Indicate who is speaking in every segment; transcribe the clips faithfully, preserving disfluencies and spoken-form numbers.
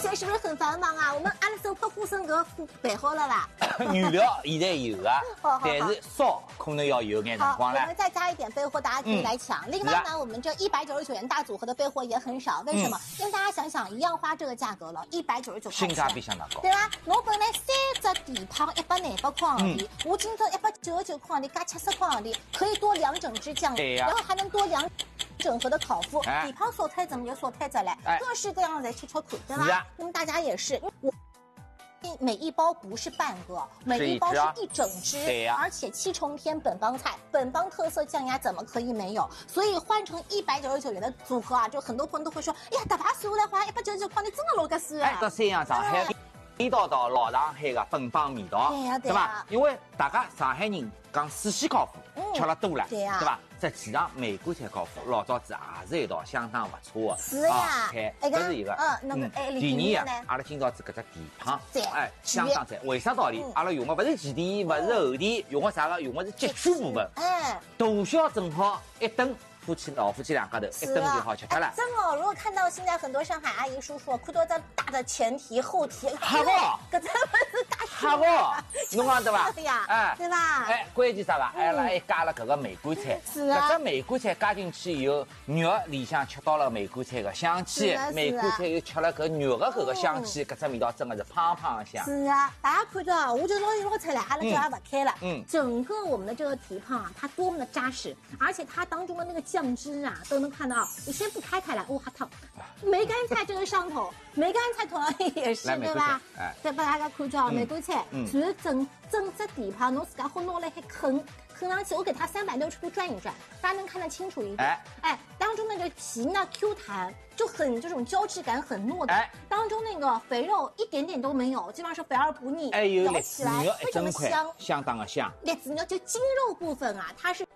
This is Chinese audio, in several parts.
Speaker 1: 现在是不是很繁忙啊？我们阿拉手泼花生搿备好了吧？
Speaker 2: 原料现在有啊，但是烧可能要有点辰光了。
Speaker 1: 我们再加一点备货，大家可以来抢。另外呢，我们这一百九十九元大组合的备货也很少，为什么？因为大家想想，一样花这个价格了，一百九十九块钱，
Speaker 2: 性价比相当高，
Speaker 1: 对吧？我本来三只地胖一百廿八块行钿，我今朝一百九十九块行钿加七十块行钿，可以多两整只酱，然后还能多两。整盒的烤麸，地胖烧菜怎么就烧菜着嘞？各式各样的吃吃看，对吧？那么大家也是，我每一包不是半个，每一包是一整只，而且七重天本帮菜，本帮特色酱鸭怎么可以没有？所以换成一百九十九元的组合啊，就很多朋友都会说，哎呀，大把数来花一百九十九块，你真的老个死啊！
Speaker 2: 哎，到三阳上海。味道到老上海的本帮味道，对吧？因为大家上海人讲四喜烤麸吃了多了，对吧？实际上美国菜烤麸老早子也是一道相当不错的，
Speaker 1: 是呀。
Speaker 2: 看，这是一个。
Speaker 1: 嗯，那个哎，
Speaker 2: 第二呀，阿拉今朝子搿只地胖，哎，相当赞。为啥道理？阿拉用的不是前蹄，不是后蹄，用的啥个？用的是脊椎部分。哎，大小正好一顿。夫妻老夫妻两家头一顿就好吃脱了。
Speaker 1: 真哦，如果看到现在很多上海阿姨叔叔看到这大的前蹄后蹄，
Speaker 2: 吓不？
Speaker 1: 搿真不是大
Speaker 2: 吓不？侬讲对吧？
Speaker 1: 对呀，哎，对吧？
Speaker 2: 哎，关键啥个？哎，拉还加了搿个梅干菜。
Speaker 1: 是啊。
Speaker 2: 搿只梅干菜加进去以后，肉里向吃到了梅干菜的香气，梅干菜又吃了搿肉的搿个香气，搿只味道真的是胖胖香。
Speaker 1: 是啊，大家看到，我就捞一捞出来，阿拉就也不开了。嗯。整个我们的这个蹄膀啊，它多么的扎实，而且它当中的那个酱汁啊。都能看到，你先不开开来，哇，烫！梅干菜这个上头，梅干菜同样也是，对吧？哎，对，把大家看到梅干菜，然后整整只地旁，侬自家好拿来还啃啃上去，我给它三百六十度转一转，大家能看得清楚一点。哎，哎，当中那个皮呢 Q 弹，就很这种胶质感很糯的，哎，当中那个肥肉一点点都没有，基本上是肥而不腻，
Speaker 2: 哎有
Speaker 1: 咬起来非常的香，
Speaker 2: 相当的香。
Speaker 1: 栗子肉就筋肉部分啊，它是。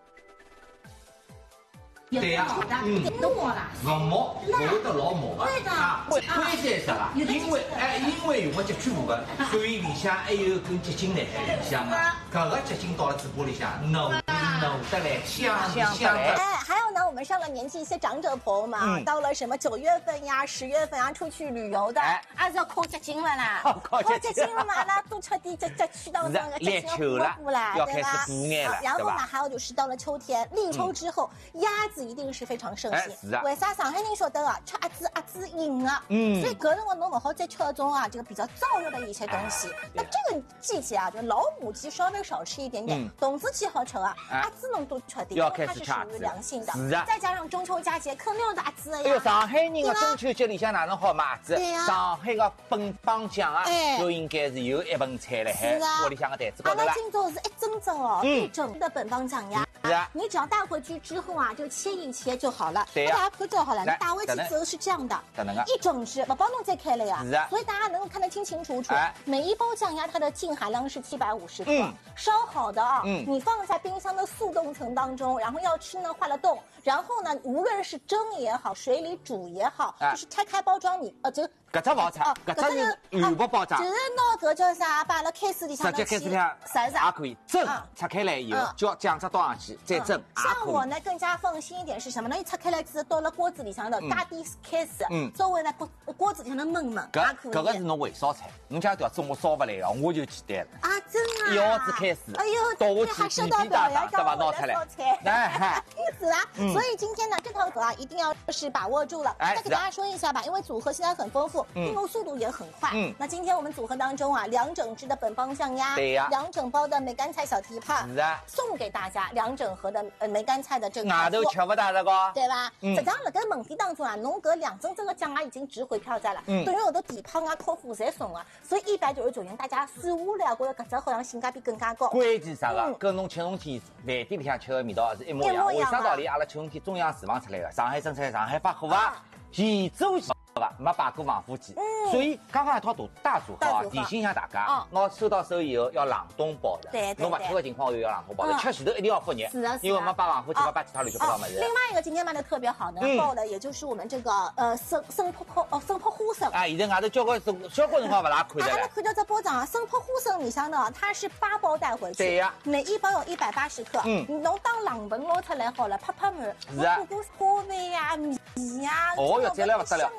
Speaker 2: 对呀，嗯，
Speaker 1: 都磨了，
Speaker 2: 老磨，不会得老磨的。
Speaker 1: 对的，
Speaker 2: 关键是啥？因为哎，因为用的脊椎部分，所以里向还有根结晶在里向嘛。搿个结晶到了嘴巴里向，浓浓得来，香香的。
Speaker 1: 哎，还有呢，我们上了年纪一些长者朋友们，到了什么九月份呀、十月份呀，出去旅游的，还是要靠结晶了啦。靠结晶了嘛，那多吃点这这去到那个结晶的补补啦，对吧？然后呢，还有就是到了秋天，立秋之后，鸭子一定是非常盛行。为啥上海人晓得啊？吃鸭子，鸭子硬啊。嗯。所以搿辰光侬勿好再吃那种啊，这个比较燥热的一些东西。那这个季节啊，就老母鸡稍微少吃一点点，冬至期好吃啊，鸭子侬多吃点，因为它是属于凉性的。是啊。再加上中秋佳节，肯定要鸭子的呀。
Speaker 2: 哎呦，上海人的中秋节里向哪能好买鸭子？
Speaker 1: 对呀。
Speaker 2: 上海的本帮酱啊，就应该是有一盆菜了海屋里向的台子高头啦。
Speaker 1: 阿拉今朝是一整整哦，一整的本帮酱鸭。
Speaker 2: 是啊。
Speaker 1: 你只要带回去之后啊，就切一切就好了。
Speaker 2: 对呀。
Speaker 1: 大家看到好了，你打回去之后是这样的，一整只，不帮侬再开了呀。是啊。所以大家能够看得清清楚楚。每一包酱鸭它的净含量是七百五十克，烧好的啊，你放在冰箱的速冻层当中，然后要吃呢化了冻，然后呢无论是蒸也好，水里煮也好，就是拆开包装你呃就。
Speaker 2: 搿只包装，搿只是原包包装，
Speaker 1: 就是拿搿叫啥，摆辣开水里向
Speaker 2: 直接开水里向
Speaker 1: 晒晒
Speaker 2: 也可以蒸，拆开来以后就酱汁倒上去再蒸。
Speaker 1: 像我呢更加放心一点是什么呢？一拆开来之后倒了锅子里向的，加点开水，嗯，稍微呢锅锅子里向的焖焖，
Speaker 2: 搿搿个是侬回烧菜，侬家调子我烧不来了，我就简单了。
Speaker 1: 啊，真啊！
Speaker 2: 一勺子开水，
Speaker 1: 哎呦，
Speaker 2: 倒下去滴滴答答，对吧？拿出来，
Speaker 1: 哎，是啊。所以今天呢这套组啊一定要是把握住了。再给大家说一下吧，因为组合现在很丰富，运用速度也很快。嗯，那今天我们组合当中啊，两整只的本帮酱鸭，对呀，两整包的梅干菜小蹄膀，是啊，送给大家两整盒的呃梅干菜的这个
Speaker 2: 外头吃不到这个，
Speaker 1: 对吧？实际上辣盖门店当中啊，侬搿两整整的酱鸭已经值回票价了，等于后头蹄膀啊、烤麸侪送啊，所以一百九十九元大家试下来，觉得搿只好像性价比更加高。
Speaker 2: 关键啥个？跟侬七重天饭店里向吃的味道是一模一样。为啥道理？阿拉七重天中央厨房出来的，上海生产，上海发货啊，现做现个，没摆过防腐剂。嗯，所以刚刚一套大大组合啊，提醒一下大家，拿收到手以后要冷冻包的。对对。侬勿脱的情况下要冷冻包的，吃前头一定要复热。是啊是啊。因为没摆防腐剂，没摆其他乱七八糟么子。
Speaker 1: 另外一个今天卖的特别好呢，包的也就是我们这个呃生生泡泡哦生泡花生。
Speaker 2: 啊，现在外头交关小伙辰光勿大看的。
Speaker 1: 阿拉看到这包装啊，生泡花生里向呢，它是八包带回去。
Speaker 2: 对呀。
Speaker 1: 每一包有一百八十克。嗯。侬当冷盆捞出来好了，拍拍满。是啊。火锅花味呀、米呀，
Speaker 2: 哦哟，再来不得了。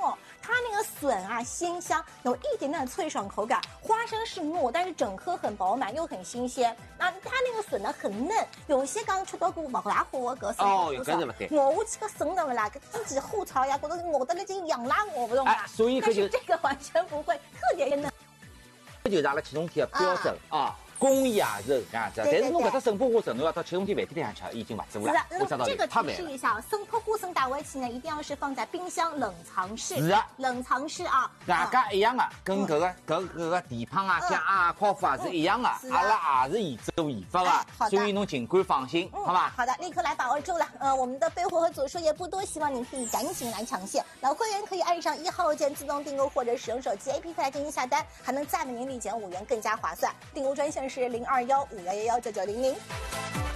Speaker 1: 它那个笋啊鲜香，有一点点的脆爽口感。花生是糯，但是整颗很饱满又很新鲜。那它那个笋呢很嫩，有些刚吃到过不大火个笋。
Speaker 2: 哦，搿是不对。
Speaker 1: 我我吃个笋的不啦，个自己后槽呀，觉得我的那斤养拉我不动
Speaker 2: 啊。所以
Speaker 1: 但是这个完全不会，特别嫩。
Speaker 2: 这就是阿拉启动天的标准啊。公鸭肉这样子，但是侬搿只生破花生，侬要到启动天饭店里向吃，已经勿做了。
Speaker 1: 是的，这个提示一下，生破花生打回去呢，一定要是放在冰箱冷藏室。
Speaker 2: 是的，
Speaker 1: 冷藏室啊，
Speaker 2: 大家一样的，跟搿个搿搿个地胖啊、加啊、泡芙啊是一样的，阿拉也是研究研发的，所以侬尽管放心，好吧？
Speaker 1: 好的，立刻来把握住了。呃，我们的备货和组数也不多，希望你可以赶紧来抢现。老会员可以按上一号键自动订购，或者使用手机 A P P 来进行下单，还能再为您立减五元，更加划算。订购专线是零二幺五幺幺幺九九零零。